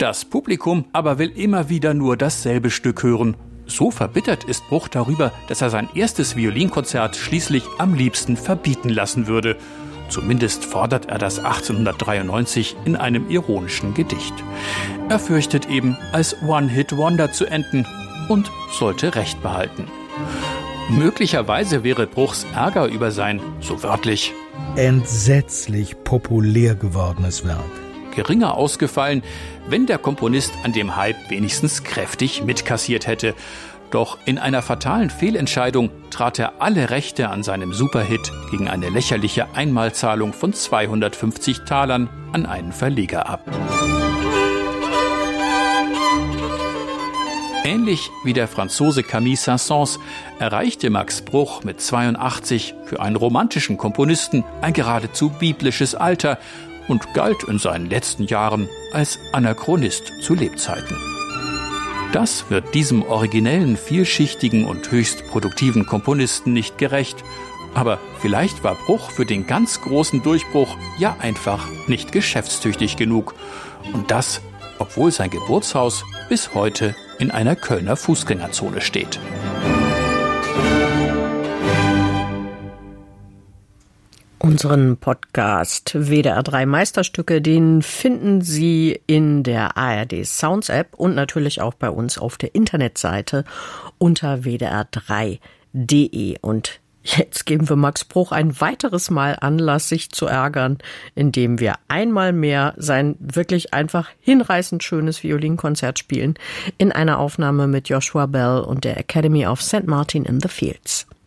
Das Publikum aber will immer wieder nur dasselbe Stück hören. So verbittert ist Bruch darüber, dass er sein erstes Violinkonzert schließlich am liebsten verbieten lassen würde. Zumindest fordert er das 1893 in einem ironischen Gedicht. Er fürchtet eben, als One-Hit-Wonder zu enden und sollte Recht behalten. Möglicherweise wäre Bruchs Ärger über sein, so wörtlich, entsetzlich populär gewordenes Werk geringer ausgefallen, wenn der Komponist an dem Hype wenigstens kräftig mitkassiert hätte. Doch in einer fatalen Fehlentscheidung trat er alle Rechte an seinem Superhit gegen eine lächerliche Einmalzahlung von 250 Talern an einen Verleger ab. Ähnlich wie der Franzose Camille Saint-Saëns erreichte Max Bruch mit 82 für einen romantischen Komponisten ein geradezu biblisches Alter und galt in seinen letzten Jahren als Anachronist zu Lebzeiten. Das wird diesem originellen, vielschichtigen und höchst produktiven Komponisten nicht gerecht. Aber vielleicht war Bruch für den ganz großen Durchbruch ja einfach nicht geschäftstüchtig genug. Und das, obwohl sein Geburtshaus bis heute in einer Kölner Fußgängerzone steht. Unseren Podcast WDR 3 Meisterstücke, den finden Sie in der ARD Sounds App und natürlich auch bei uns auf der Internetseite unter wdr3.de. Und jetzt geben wir Max Bruch ein weiteres Mal Anlass, sich zu ärgern, indem wir einmal mehr sein wirklich einfach hinreißend schönes Violinkonzert spielen in einer Aufnahme mit Joshua Bell und der Academy of St. Martin in the Fields.